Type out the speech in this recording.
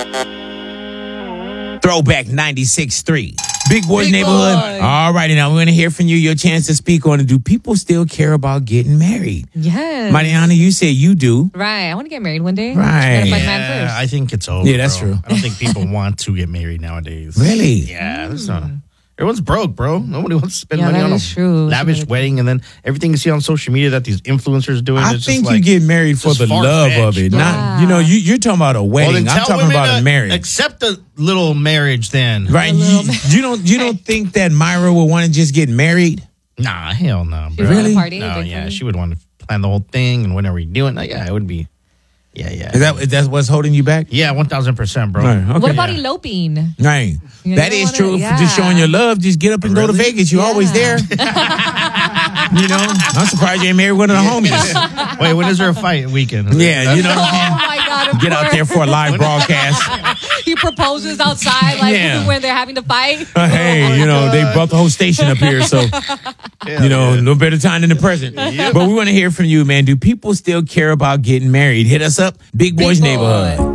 Throwback 96.3. Big Boys Big Neighborhood. Boy. All righty, now we're going to hear from you. Your chance to speak on it. Do people still care about getting married? Yes. Mariana, you said you do. Right. I want to get married one day. Right. Gotta find man first. I think it's over. Yeah, that's bro. true. I don't think people want to get married nowadays. Really? Yeah, that's not. Everyone's broke, bro. Nobody wants to spend Yeah, money that on a is true. lavish That's wedding, and then everything you see on social media that these influencers doing. I it's think just you like, get married for just the love of it. Yeah. Not, you're talking about a Well, wedding. then I'm tell talking women about a to marriage. Accept a little marriage, then. Right? You don't think that Myra would want to just get married? Nah, hell no, She bro. was at a Really? party, No, big yeah, party. she would want to plan the whole thing, and whenever we do it, yeah, it would be. Yeah. That's what's holding you back? Yeah, 1,000%, bro. Right, okay. What about eloping? Right. You That don't is wanna- true. yeah. Just showing your love, just get up and go to Really? Vegas. You're always there. I'm surprised you ain't married one of the homies. Wait, when is there a fight weekend? Yeah, you know what Oh I'm my God! Of saying? Get out course. there for a live broadcast. He proposes outside, like Yeah. when they're having to fight. Hey, they brought the whole station up here, so no better time than the present. But we want to hear from you, man. Do people still care about getting married? Hit us up, Big Boys Boy. Neighborhood.